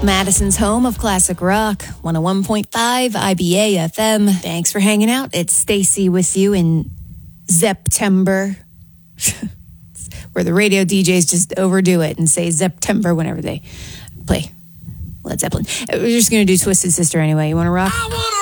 Madison's home of classic rock, 101.5 IBA FM. Thanks for hanging out. It's Stacy with you in September, where the radio DJs just overdo it and say September whenever they play Led Zeppelin. We're just going to do Twisted Sister anyway. You want to rock?